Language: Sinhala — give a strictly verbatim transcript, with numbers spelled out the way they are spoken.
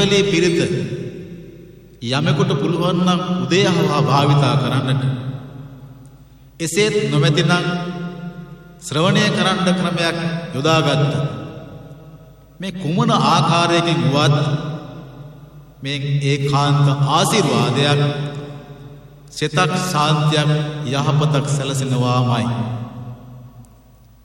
ලී පිරිත යමෙකුට පුළුවන් නම් උදේහවා භාවිතා කරන්නට එසේත් නොමැතිනම් ශ්‍රවණය කරන්න ක්‍රමයක් යොදාගත්ත මේ කුමන ආකාරයකින් වුවත් මේ ඒකාන්ත ආශිර්වාදයක් සිතක් ශාන්තියක් යහපතක් සැලසෙනවාමයි